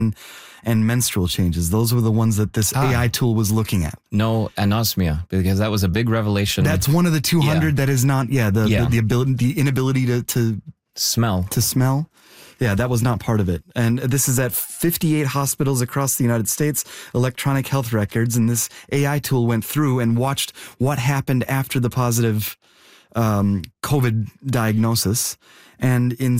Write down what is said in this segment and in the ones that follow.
and menstrual changes. Those were the ones that this AI tool was looking at. No anosmia, because that was a big revelation. That's one of the 200 that is not, the inability to smell. To smell. Yeah, that was not part of it. And this is at 58 hospitals across the United States, electronic health records. And this AI tool went through and watched what happened after the positive COVID diagnosis. And in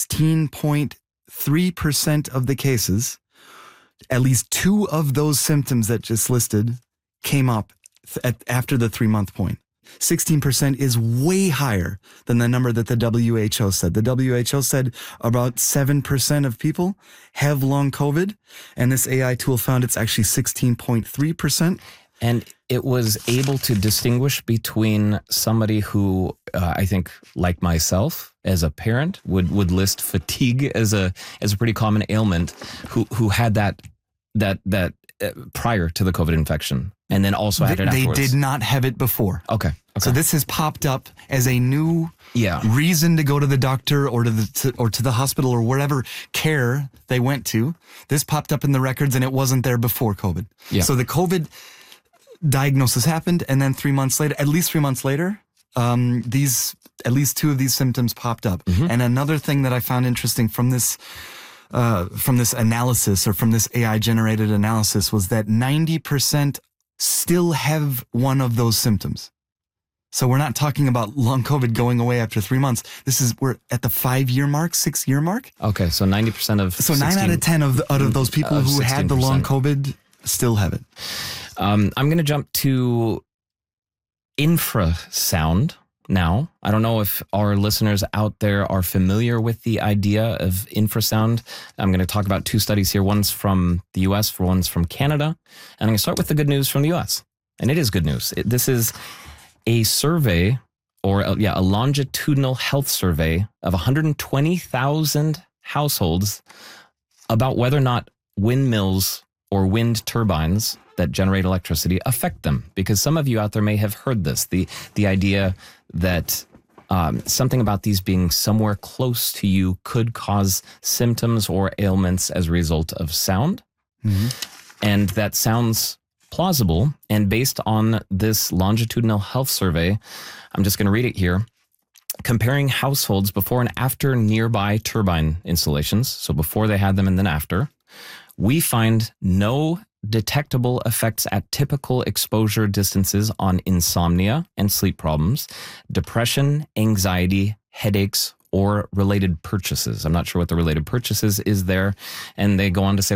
16.3% of the cases, at least 2 of those symptoms that just listed came up after the 3-month point. 16% is way higher than the number that the WHO said. The WHO said about 7% of people have long COVID, and this AI tool found it's actually 16.3%. And it was able to distinguish between somebody who, I think, like myself, as a parent, would list fatigue as a pretty common ailment, who had that prior to the COVID infection, and then also had it afterwards. They did not have it before. Okay. So this has popped up as a new reason to go to the doctor or to the hospital or wherever care they went to. This popped up in the records, and it wasn't there before COVID. Yeah. So the COVID diagnosis happened, and then 3 months later, at least 3 months later, at least 2 of these symptoms popped up. Mm-hmm. And another thing that I found interesting from this analysis, or from this AI generated analysis, was that 90% still have one of those symptoms. So we're not talking about long COVID going away after 3 months. We're at the 5-year mark, 6-year mark. Okay, so 90% of 9 out of 10 out of those people who had the long COVID still have it. I'm going to jump to infrasound now. I don't know if our listeners out there are familiar with the idea of infrasound. I'm going to talk about 2 studies here. One's from the U.S., one's from Canada. And I'm going to start with the good news from the U.S. And it is good news. This is a survey, or a longitudinal health survey of 120,000 households about whether or not windmills or wind turbines that generate electricity affect them. Because some of you out there may have heard this, the idea that something about these being somewhere close to you could cause symptoms or ailments as a result of sound. Mm-hmm. And that sounds plausible. And based on this longitudinal health survey, I'm just going to read it here. Comparing households before and after nearby turbine installations, so before they had them and then after, we find no detectable effects at typical exposure distances on insomnia and sleep problems, depression, anxiety, headaches, or related purchases. I'm not sure what the related purchases is there. And they go on to say